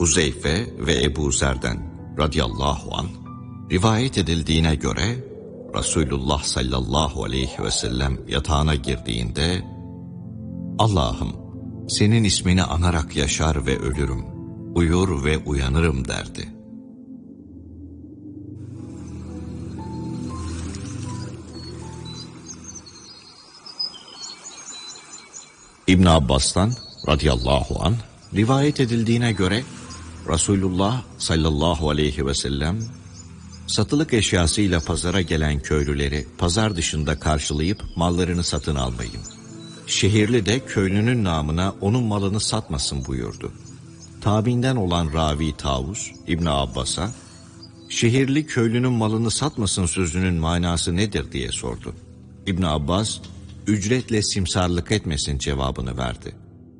Huzeyfe ve Ebu Zer'den radıyallahu anh rivayet edildiğine göre Resulullah sallallahu aleyhi ve sellem yatağına girdiğinde Allah'ım senin ismini anarak yaşar ve ölürüm, uyur ve uyanırım derdi. İbn Abbas'tan radıyallahu anh rivayet edildiğine göre Resulullah sallallahu aleyhi ve sellem satılık eşyasıyla pazara gelen köylüleri pazar dışında karşılayıp mallarını satın almayın. Şehirli de köylünün namına onun malını satmasın buyurdu. Tabiinden olan ravi Tavus İbn Abbas'a şehirli köylünün malını satmasın sözünün manası nedir diye sordu. İbn Abbas ücretle simsarlık etmesin cevabını verdi.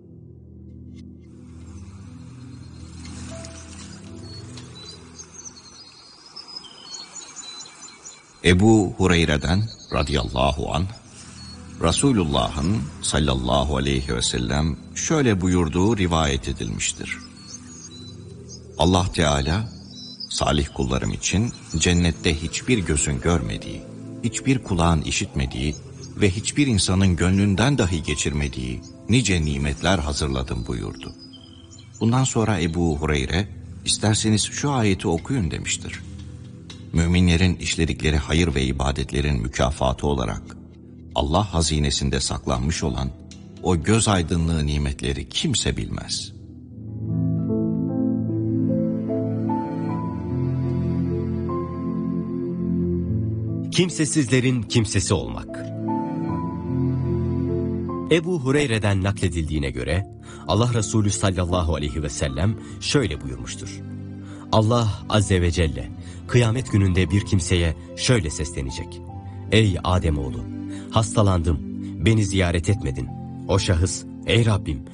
Ebu Hureyre'den radıyallahu anh Resulullah'ın sallallahu aleyhi ve sellem şöyle buyurduğu rivayet edilmiştir. Allah Teala salih kullarım için cennette hiçbir gözün görmediği, hiçbir kulağın işitmediği ve hiçbir insanın gönlünden dahi geçirmediği nice nimetler hazırladım buyurdu. Bundan sonra Ebu Hureyre, isterseniz şu ayeti okuyun demiştir. Müminlerin işledikleri hayır ve ibadetlerin mükafatı olarak Allah hazinesinde saklanmış olan o göz aydınlığı nimetleri kimse bilmez. Kimsesizlerin kimsesi olmak. Ebu Hureyre'den nakledildiğine göre Allah Resulü sallallahu aleyhi ve sellem şöyle buyurmuştur. Allah azze ve celle kıyamet gününde bir kimseye şöyle seslenecek. Ey Ademoğlu, hastalandım, beni ziyaret etmedin. O şahıs, ey Rabbim